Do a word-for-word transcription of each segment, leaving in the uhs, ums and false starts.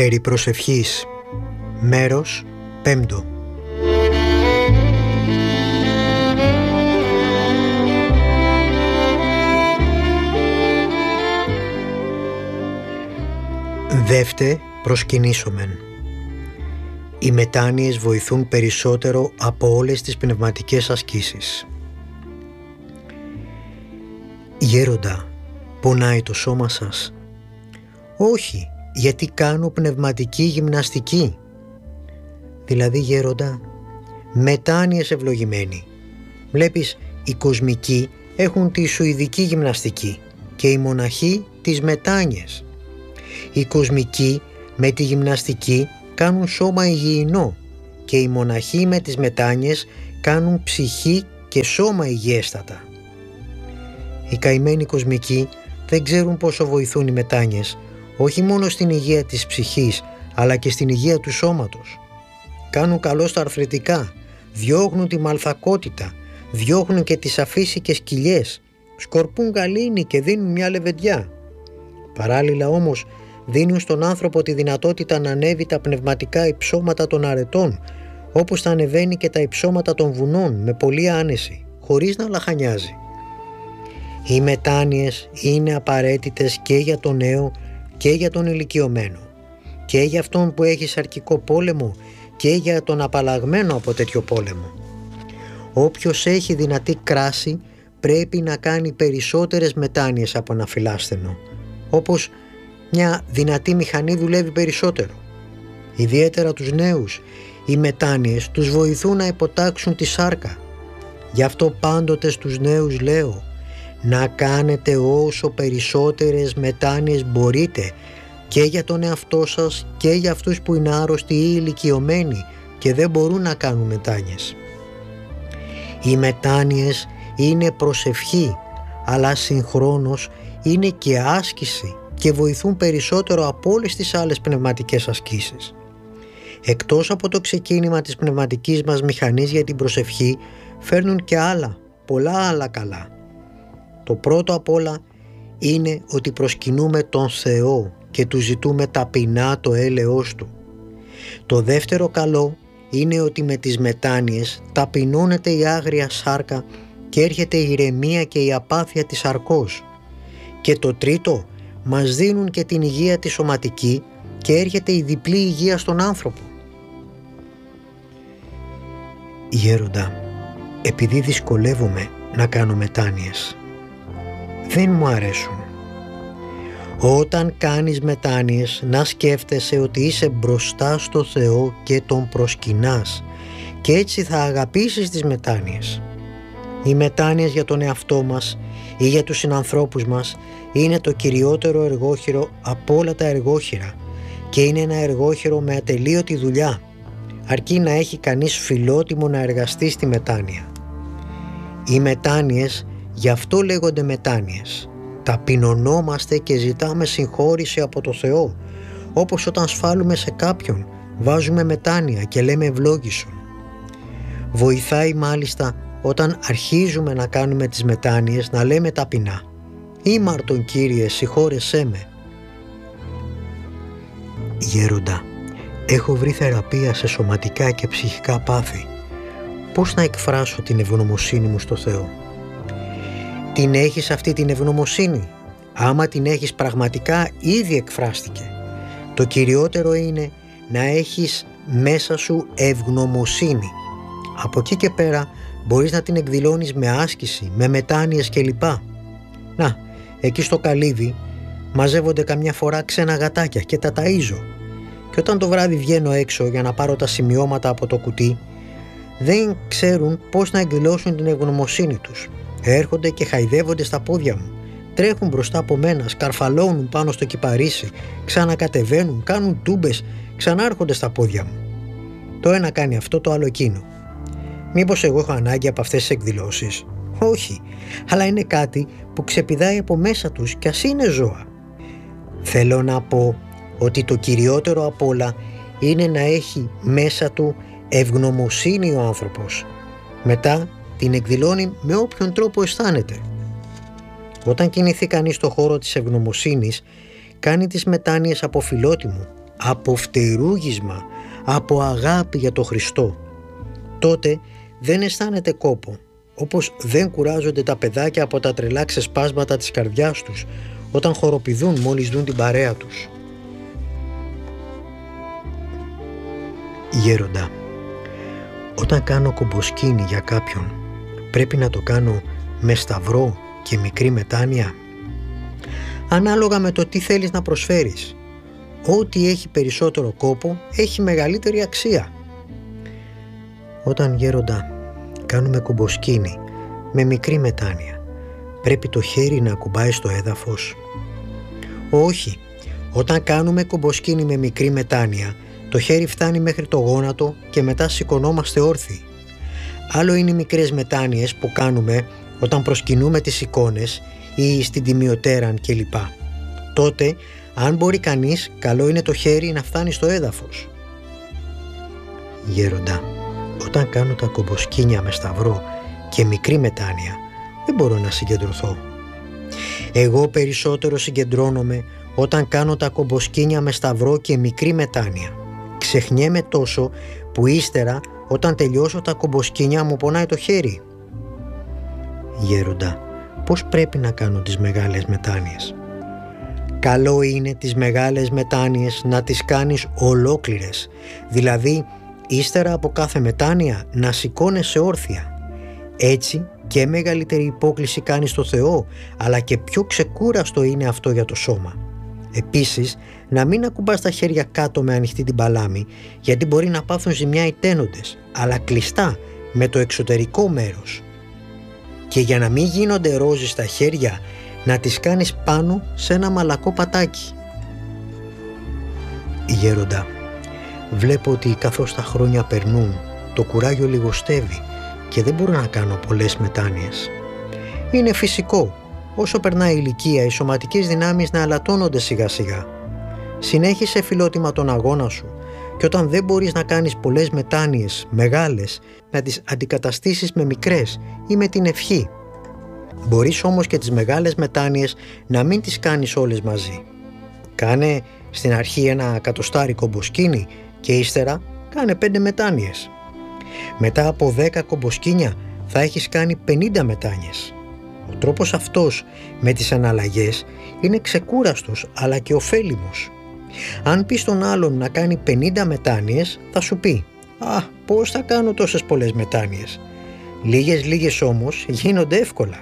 Περί προσευχής, μέρος πέμπτο. Δεύτε προσκυνήσομεν. Οι μετάνοιες βοηθούν περισσότερο από όλες τις πνευματικές ασκήσεις. Γέροντα, πονάει το σώμα σας? Όχι, γιατί κάνω πνευματική γυμναστική. Δηλαδή, γέροντα, μετάνοιες ευλογημένοι. Βλέπεις, οι κοσμικοί έχουν τη σουηδική γυμναστική και οι μοναχοί τις μετάνοιες. Οι κοσμικοί με τη γυμναστική κάνουν σώμα υγιεινό και οι μοναχοί με τις μετάνοιες κάνουν ψυχή και σώμα υγιέστατα. Οι καημένοι κοσμικοί δεν ξέρουν πόσο βοηθούν οι μετάνοιες, όχι μόνο στην υγεία της ψυχής, αλλά και στην υγεία του σώματος. Κάνουν καλό στα αρθρητικά, διώχνουν τη μαλθακότητα, διώχνουν και τις αφύσικες κοιλιές, σκορπούν γαλήνη και δίνουν μια λεβεντιά. Παράλληλα όμως δίνουν στον άνθρωπο τη δυνατότητα να ανέβει τα πνευματικά υψώματα των αρετών, όπως θα ανεβαίνει και τα υψώματα των βουνών με πολλή άνεση, χωρίς να λαχανιάζει. Οι μετάνοιες είναι απαραίτητες και για τον νέο και για τον ηλικιωμένο, και για αυτόν που έχει σαρκικό πόλεμο και για τον απαλλαγμένο από τέτοιο πόλεμο. Όποιος έχει δυνατή κράση πρέπει να κάνει περισσότερες μετάνοιες από ένα φιλάσθενο, όπως μια δυνατή μηχανή δουλεύει περισσότερο. Ιδιαίτερα τους νέους, οι μετάνοιες τους βοηθούν να υποτάξουν τη σάρκα. Γι' αυτό πάντοτε στους νέους λέω να κάνετε όσο περισσότερες μετάνοιες μπορείτε, και για τον εαυτό σας και για αυτούς που είναι άρρωστοι ή ηλικιωμένοι και δεν μπορούν να κάνουν μετάνοιες. Οι μετάνοιες είναι προσευχή, αλλά συγχρόνως είναι και άσκηση και βοηθούν περισσότερο από όλες τις άλλες πνευματικές ασκήσεις. Εκτός από το ξεκίνημα της πνευματικής μας μηχανής για την προσευχή, φέρνουν και άλλα, πολλά άλλα καλά. Το πρώτο απ' όλα είναι ότι προσκυνούμε τον Θεό και του ζητούμε ταπεινά το έλεος Του. Το δεύτερο καλό είναι ότι με τις μετάνοιες ταπεινώνεται η άγρια σάρκα και έρχεται η ηρεμία και η απάθεια της σαρκός. Και το τρίτο, μας δίνουν και την υγεία τη σωματική και έρχεται η διπλή υγεία στον άνθρωπο. Γέροντα, επειδή δυσκολεύομαι να κάνω μετάνοιες, δεν μου αρέσουν. Όταν κάνεις μετάνοιες, να σκέφτεσαι ότι είσαι μπροστά στο Θεό και Τον προσκυνάς, και έτσι θα αγαπήσεις τις μετάνοιες. Οι μετάνοιες για τον εαυτό μας ή για τους συνανθρώπους μας είναι το κυριότερο εργόχειρο από όλα τα εργόχειρα και είναι ένα εργόχειρο με ατελείωτη δουλειά, αρκεί να έχει κανείς φιλότιμο να εργαστεί στη μετάνοια. Οι μετάνοιες γι' αυτό λέγονται μετάνοιες. Ταπεινωνόμαστε και ζητάμε συγχώρηση από το Θεό, όπως όταν σφάλουμε σε κάποιον βάζουμε μετάνοια και λέμε ευλόγησον. Βοηθάει μάλιστα όταν αρχίζουμε να κάνουμε τις μετάνοιες να λέμε ταπεινά «Ήμαρτον Κύριε, συγχώρεσέ με». Γέροντα, έχω βρει θεραπεία σε σωματικά και ψυχικά πάθη. Πώς να εκφράσω την ευγνωμοσύνη μου στο Θεό? Την έχεις αυτή την ευγνωμοσύνη? Άμα την έχεις πραγματικά, ήδη εκφράστηκε. Το κυριότερο είναι να έχεις μέσα σου ευγνωμοσύνη. Από εκεί και πέρα μπορείς να την εκδηλώνεις με άσκηση, με μετάνοιες κλπ. Να, εκεί στο καλύβι μαζεύονται καμιά φορά ξένα γατάκια και τα ταΐζω. Και όταν το βράδυ βγαίνω έξω για να πάρω τα σημειώματα από το κουτί, δεν ξέρουν πώς να εκδηλώσουν την ευγνωμοσύνη τους. Έρχονται και χαϊδεύονται στα πόδια μου. Τρέχουν μπροστά από μένα, σκαρφαλώνουν πάνω στο κυπαρίσι, ξανακατεβαίνουν, κάνουν τούμπες, ξανάρχονται στα πόδια μου. Το ένα κάνει αυτό, το άλλο εκείνο. Μήπως εγώ έχω ανάγκη από αυτές τις εκδηλώσεις? Όχι, αλλά είναι κάτι που ξεπηδάει από μέσα τους κι ας είναι ζώα. Θέλω να πω ότι το κυριότερο απ' όλα είναι να έχει μέσα του ευγνωμοσύνη ο άνθρωπος. Μετά την εκδηλώνει με όποιον τρόπο αισθάνεται. Όταν κινηθεί κανείς στο χώρο της ευγνωμοσύνης, κάνει τις μετάνοιες από φιλότιμο από φτερούγισμα, από αγάπη για το Χριστό, τότε δεν αισθάνεται κόπο, όπως δεν κουράζονται τα παιδάκια από τα τρελά ξεσπάσματα της καρδιάς τους όταν χοροπηδούν μόλις δουν την παρέα τους. Γέροντα, όταν κάνω κομποσκήνη για κάποιον, πρέπει να το κάνω με σταυρό και μικρή μετάνοια? Ανάλογα με το τι θέλεις να προσφέρεις. Ό,τι έχει περισσότερο κόπο έχει μεγαλύτερη αξία. Όταν, γέροντα, κάνουμε κομποσκήνη με μικρή μετάνοια, πρέπει το χέρι να ακουμπάει στο έδαφος? Όχι, όταν κάνουμε κομποσκήνη με μικρή μετάνοια, το χέρι φτάνει μέχρι το γόνατο και μετά σηκωνόμαστε όρθιοι. Άλλο είναι οι μικρές μετάνοιες που κάνουμε όταν προσκυνούμε τις εικόνες ή στην τιμιωτέραν κλπ. Τότε, αν μπορεί κανείς, καλό είναι το χέρι να φτάνει στο έδαφος. Γέροντα, όταν κάνω τα κομποσκήνια με σταυρό και μικρή μετάνοια, δεν μπορώ να συγκεντρωθώ. Εγώ περισσότερο συγκεντρώνομαι όταν κάνω τα κομποσκήνια με σταυρό και μικρή μετάνοια. Ξεχνιέμαι τόσο που ύστερα, όταν τελειώσω τα κομποσκήνια, μου πονάει το χέρι. Γέροντα, πώς πρέπει να κάνω τις μεγάλες μετάνοιες? Καλό είναι τις μεγάλες μετάνοιες να τις κάνεις ολόκληρες, δηλαδή ύστερα από κάθε μετάνοια να σηκώνεσαι όρθια. Έτσι και μεγαλύτερη υπόκληση κάνεις στο Θεό, αλλά και πιο ξεκούραστο είναι αυτό για το σώμα. Επίσης, να μην ακουμπάς τα χέρια κάτω με ανοιχτή την παλάμη, γιατί μπορεί να πάθουν ζημιά οι τένοντες, αλλά κλειστά με το εξωτερικό μέρος. Και για να μην γίνονται ρόζες στα χέρια, να τις κάνεις πάνω σε ένα μαλακό πατάκι. Γέροντα, βλέπω ότι καθώς τα χρόνια περνούν, το κουράγιο λιγοστεύει και δεν μπορώ να κάνω πολλές μετάνοιες. Είναι φυσικό, όσο περνάει η ηλικία, οι σωματικές δυνάμεις να αλατώνονται σιγά σιγά. Συνέχισε φιλότιμα τον αγώνα σου και όταν δεν μπορείς να κάνεις πολλές μετάνοιες μεγάλες, να τις αντικαταστήσεις με μικρές ή με την ευχή. Μπορείς όμως και τις μεγάλες μετάνοιες να μην τις κάνεις όλες μαζί. Κάνε στην αρχή ένα εκατοστάρι κομποσκήνη και ύστερα κάνε πέντε μετάνοιες. Μετά από δέκα κομποσκήνια θα έχεις κάνει πενήντα μετάνοιες. Ο τρόπος αυτός με τις αναλλαγές είναι ξεκούραστος αλλά και ωφέλιμος. Αν πεις τον άλλον να κάνει πενήντα μετάνοιες, θα σου πει «Α, πώς θα κάνω τόσες πολλές μετάνοιες?» Λίγες λίγες όμως γίνονται εύκολα.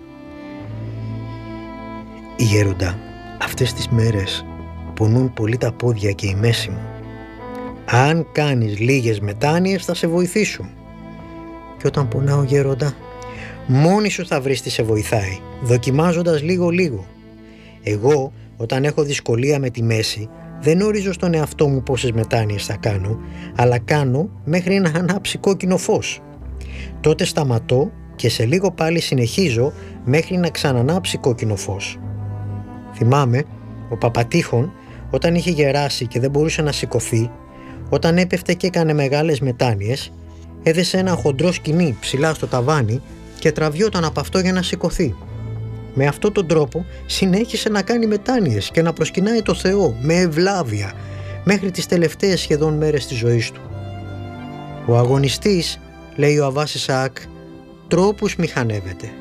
Γέροντα, αυτές τις μέρες πονούν πολύ τα πόδια και η μέση μου. Αν κάνεις λίγες μετάνοιες θα σε βοηθήσουν. Και όταν πονάω, γέροντα, μόνη σου θα βρεις τι σε βοηθάει, δοκιμάζοντας λίγο λίγο. Εγώ, όταν έχω δυσκολία με τη μέση, δεν ορίζω στον εαυτό μου πόσες μετάνοιες θα κάνω, αλλά κάνω μέχρι να ανάψει κόκκινο φως. Τότε σταματώ και σε λίγο πάλι συνεχίζω μέχρι να ξανανάψει κόκκινο φως. Θυμάμαι, ο Παπατήχων, όταν είχε γεράσει και δεν μπορούσε να σηκωθεί, όταν έπεφτε και έκανε μεγάλες μετάνοιες, έδεσε ένα χοντρό σκοινί ψηλά στο ταβάνι και τραβιόταν από αυτό για να σηκωθεί. Με αυτόν τον τρόπο συνέχισε να κάνει μετάνοιες και να προσκυνάει το Θεό με ευλάβεια μέχρι τις τελευταίες σχεδόν μέρες της ζωής του. Ο αγωνιστής, λέει ο Αββάς Ισαάκ, τρόπους μηχανεύεται.